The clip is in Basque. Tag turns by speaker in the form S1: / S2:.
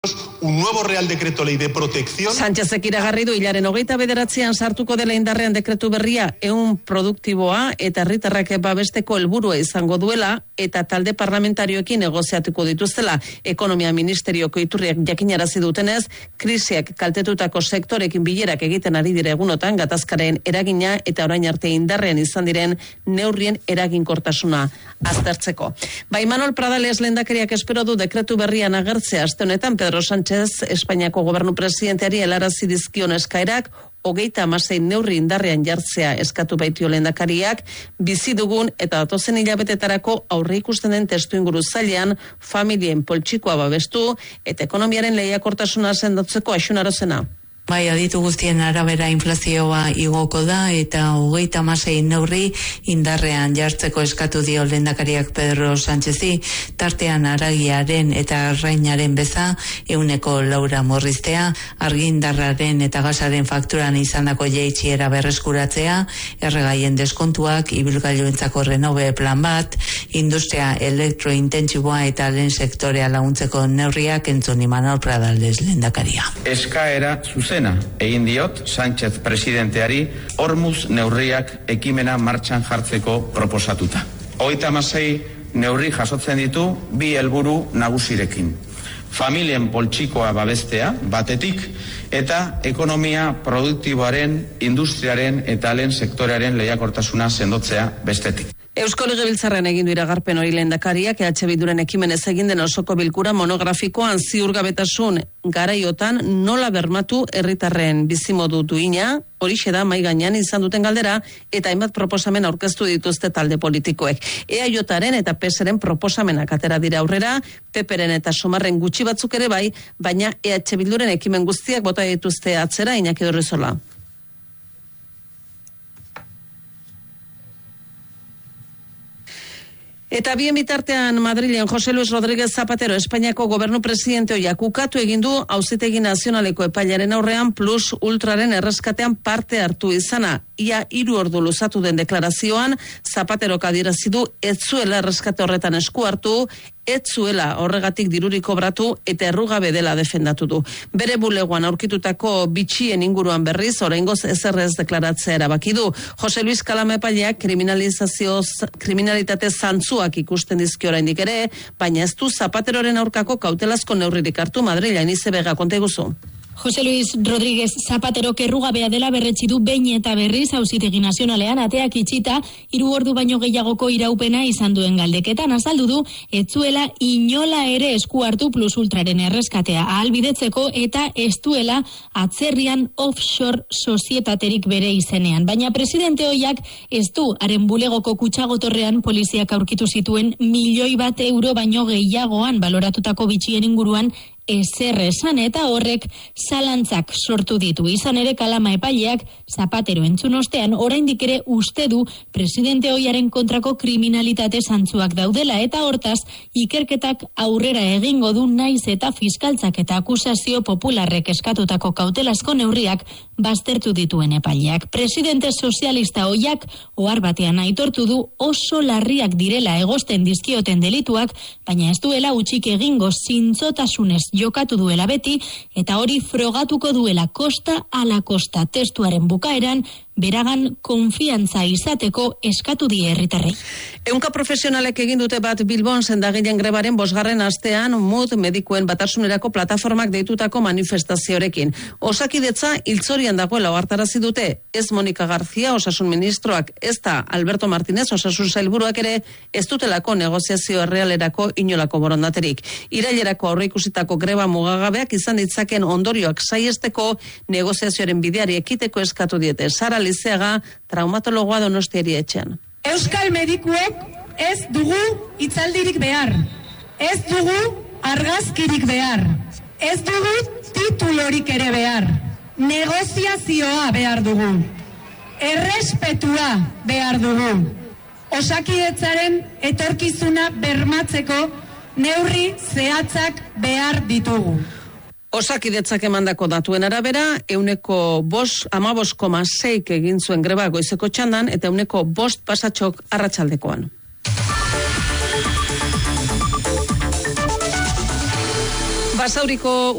S1: un nuevo Real Decreto Ley de Protección.
S2: Sánchezek iragarri du hilaren 29an sartuko dela indarrean dekretu berria ehun produktiboa eta herritarrak babesteko helburua izango duela eta talde parlamentarioekin negoziatuko dituztela. Ekonomia Ministerioko iturriak jakinarazi dutenez, krisiak kaltetutako sektorekin bilerak egiten ari dira egunotan gatazkaren eragina eta orain arte indarrean izan diren neurrien eraginkortasuna aztertzeko. Bai, Manuel Pradales lehendakariak espero du dekretu berrian agertzea aste honetan. Pedro Sánchez Espainiako gobernu presidenteari helarazi dizkion eskaerak 36 neurri indarrean jartzea eskatu baitio lehendakariak, bizi dugun eta datozen hilabetetarako aurre ikusten den testuinguru zailean familien poltsikoa babestu eta ekonomiaren lehiakortasuna sendotzeko Axunarozena.
S3: Bai, aditu guztien arabera inflazioa igoko da eta 36 neurri indarrean jartzeko eskatu dio lehendakariak Pedro Sánchezi, tartean aragiaren eta arrainaren beza 100 murriztea, argindarraren eta gasaren fakturan izandako jaitsiera berreskuratzea, erregaien deskontuak, ibilgailuentzako renove plan bat, industria elektrointentsiboa eta lehen sektorea laguntzeko neurriak entzun Imanol Pradales lehendakaria.
S4: Eskaera zuzena egin diot Sánchez presidenteari hormuz neurriak ekimena martxan jartzeko proposatuta. 36 neurri jasotzen ditu bi helburu nagusirekin. Familien poltsikoa babestea batetik eta ekonomia produktiboaren, industriaren eta lehen sektorearen lehiakortasuna sendotzea bestetik.
S2: Eusko Legebiltzarrean egin du iragarpen hori lehendakariak EH Bilduren ekimenez egin den osoko bilkura monografikoan ziurgabetasun garaiotan nola bermatu herritarren bizimodu duina, horixe da mahai gainean izan duten galdera eta hainbat proposamen aurkeztu dituzte talde politikoek. EAJren eta PSren proposamenak atera dira aurrera, PPren eta Somarren gutxi batzuk ere bai, baina EH Bilduren ekimen guztiak bota dituzte atzera. Iñaki Dorrezola. Eta bien bitartean Madrilen José Luis Rodríguez Zapatero Espainiako gobernu presidente ohiak ukatu egin du Auzitegi Nazionaleko epailaren aurrean Plus Ultraren erreskatean parte hartu izana. Ia 3 ordu luzatu den deklarazioan Zapaterok adierazi du ez zuela erreskate horretan esku hartu, ez zuela horregatik dirurik kobratu eta errugabe dela defendatu du. Bere bulegoan aurkitutako bitxien inguruan berriz oraingoz ezer ez deklaratzea erabaki du. José Luis Kalama epaileak kriminalitate zantzuak ikusten dizkio oraindik ere, baina ez du Zapateroren aurkako kautelazko neurririk hartu. Madrilen Izebega konta iguzu.
S5: José Luis Rodríguez Zapatero errugabea dela berretsi du behin eta berriz Auzitegi Nazionalean ateak itxita 3 ordu baino gehiagoko iraupena izan duen galdeketan azaldu du ez zuela inola ere esku hartu Plus Ultraren erreskatea ahalbidetzeko eta ez duela atzerrian offshore sozietaterik bere izenean. Baina presidente ohiak ez du haren bulegoko kutsagotorrean poliziak aurkitu zituen 1.000.000 euro baino gehiagoan baloratutako bitxien inguruan ezer esan eta horrek zalantzak sortu ditu. Izan ere Kalama epaileak Zapatero entzun ostean oraindik ere uste du presidente ohiaren kontrako kriminalitate zantzuak daudela eta hortaz ikerketak aurrera egingo du naiz eta fiskaltzak eta akusazio popularrek eskatutako kautelazko neurriak baztertu dituen epaileak. Presidente sozialista ohiak ohar batean aitortu du oso larriak direla egosten dizkioten delituak, baina ez duela utzik egingo zintzotasunez jokatu duela beti eta hori frogatuko duela kosta ala kosta. Testuaren bukaeran beragan konfiantza izateko eskatu die herritarrei.
S2: Ehunka profesionalek egin dute bat Bilbon sendagileen grebaren 5. astean MUD medikuen batasunerako plataformak deitutako manifestazioarekin. Osakidetza hiltzorian dagoela ohartarazi dute. Ez Monika García osasun ministroak, ez da Alberto Martínez osasun sailburuak ere ez dutelako negoziazio errealerako inolako borondaterik. Irailerako aurreikusitako greba mugagabeak izan ditzaken ondorioak saihesteko negoziazioaren bideari ekiteko eskatu diete. Sara Lizeaga, traumatologoa Donostiari etxean.
S6: Euskal medikuek ez dugu hitzaldirik behar, ez dugu argazkirik behar, ez dugu titulorik ere behar, negoziazioa behar dugu, errespetua behar dugu, Osakidetzaren etorkizuna bermatzeko neurri zehatzak behar ditugu.
S2: Osakidetzak emandako datuen arabera, 15,6 egin zuen greba goizeko txandan eta 5 pasatxok arratsaldekoan. Basauriko